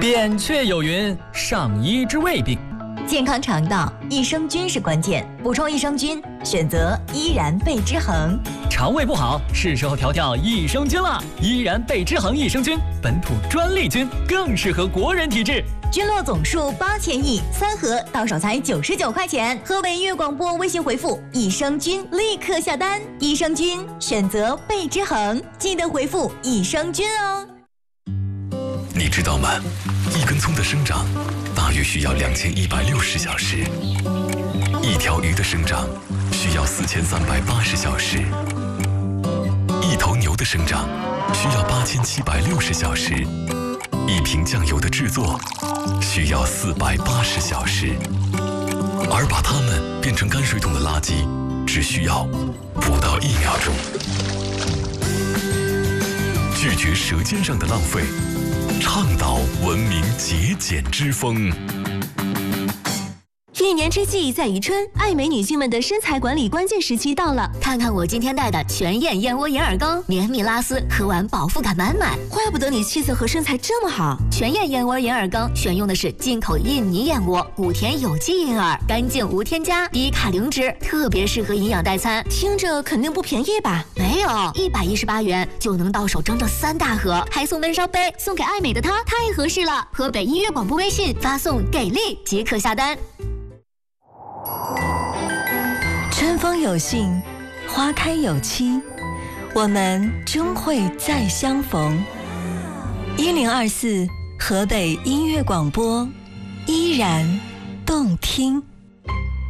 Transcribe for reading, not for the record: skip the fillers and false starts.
扁鹊有云：上医治未病。 健康肠道，益生菌是关键，补充益生菌，选择依然贝之恒。 肠胃不好，是时候调调益生菌了。依然贝之恒益生菌，本土专利菌，更适合国人体质。 菌落总数8000亿，3盒到手才99块钱。河北音乐广播微信回复益生菌，立刻下单。益生菌选择贝之恒，记得回复益生菌哦。 你知道吗？一根葱的生长大约需要2160小时，一条鱼的生长需要4380小时，一头牛的生长需要8760小时，一瓶酱油的制作需要480小时，而把它们变成泔水桶的垃圾只需要不到1秒钟。拒绝舌尖上的浪费，倡导文明节俭之风。 一年之计在于春，爱美女性们的身材管理关键时期到了。看看我今天带的全燕燕窝眼耳膏，绵密拉丝，喝完饱腹感满满。 怪不得你气色和身材这么好。 全燕燕窝眼耳膏选用的是进口印尼燕窝，5天有机银耳，干净无添加，低卡零脂，特别适合营养代餐。 听着肯定不便宜吧？ 没有，118元就能到手整整3大盒，还送闷烧杯，送给爱美的她，太合适了。河北音乐广播微信发送给力即可下单。 春风有信，花开有期，我们终会再相逢。1024河北音乐广播，依然动听。